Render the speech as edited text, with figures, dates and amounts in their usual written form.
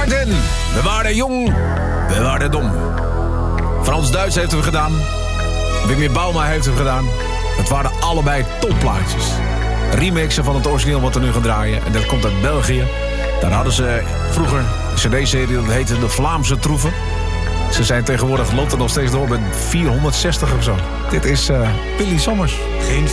Martin. We waren jong, we waren dom. Frans-Duits heeft hem gedaan. Wim Bauma heeft hem gedaan. Het waren allebei topplaatjes. Remixen van het origineel wat we nu gaan draaien. En dat komt uit België. Daar hadden ze vroeger een cd-serie, dat heette de Vlaamse Troeven. Ze zijn tegenwoordig, loopt er nog steeds door met 460 of zo. Dit is Billy Sommers. Geen